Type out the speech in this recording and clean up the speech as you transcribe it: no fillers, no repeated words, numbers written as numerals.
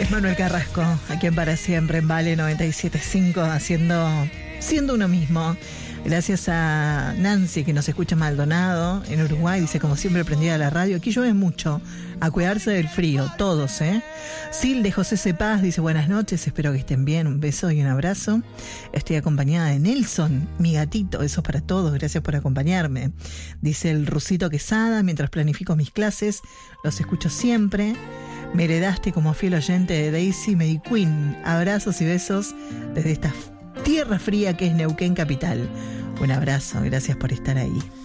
Es Manuel Carrasco, aquí en Para Siempre, en Vale 97.5, siendo uno mismo. Gracias a Nancy, que nos escucha en Maldonado, en Uruguay. Dice, como siempre, prendida la radio. Aquí llueve mucho. A cuidarse del frío, todos, ¿eh? Sil de José Cepaz dice, buenas noches, espero que estén bien. Un beso y un abrazo. Estoy acompañada de Nelson, mi gatito. Besos para todos, gracias por acompañarme. Dice el Rusito Quesada, mientras planifico mis clases, los escucho siempre. Me heredaste como fiel oyente de Daisy May Queen. Abrazos y besos desde esta tierra fría que es Neuquén capital. Un abrazo, gracias por estar ahí.